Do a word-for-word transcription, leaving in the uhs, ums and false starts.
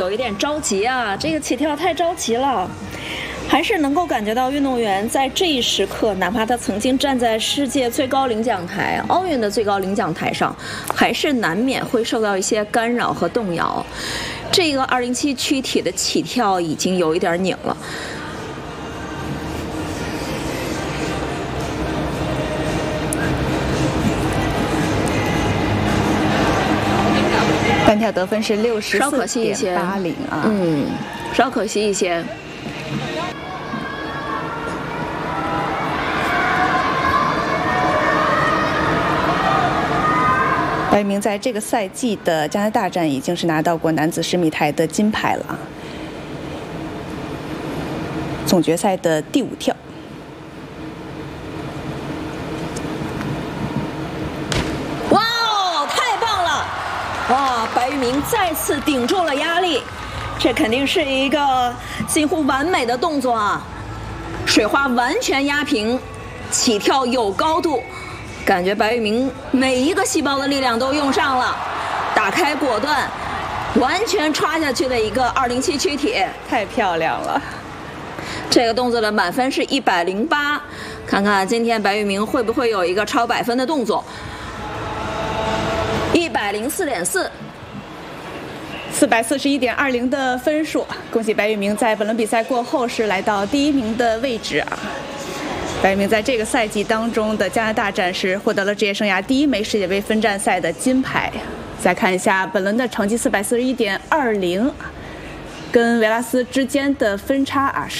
有一点着急啊，这个起跳太着急了。还是能够感觉到运动员在这一时刻，哪怕他曾经站在世界最高领奖台、奥运的最高领奖台上，还是难免会受到一些干扰和动摇。这个二零七躯体的起跳已经有一点拧了。 单跳得分是六十四点八零啊， 嗯，稍可惜一些。 白玉明在这个赛季的加拿大站已经是拿到过男子十米台的金牌了，总决赛的第五跳。 哇哦，太棒了！哇，白玉明再次顶住了压力，这肯定是一个近乎完美的动作啊！水花完全压平，起跳有高度。感觉白玉明每一个细胞的力量都用上了，打开果断，完全插下去的一个二零七躯体， 太漂亮了。 这个动作的满分是一百零八，看看今天白玉明会不会有一个超百分的动作。一百零四点四， 四百四十一点二零的分数，恭喜白玉明在本轮比赛过后是来到第一名的位置啊。白玉明在这个赛季当中的加拿大站是获得了职业生涯第一枚世界杯分站赛的金牌。再看一下本轮的成绩，四百四十一点二零，跟维拉斯之间的分差啊。